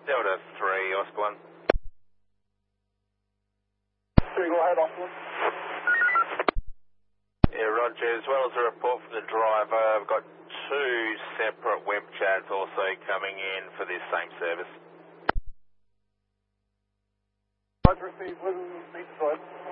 Delta 3, Oscar 1. 3, go ahead, Oscar 1. Yeah, Roger. As well as a report from the driver, I've got 2 separate web chats also coming in for this same service. Roger, received. Little Beach Drive.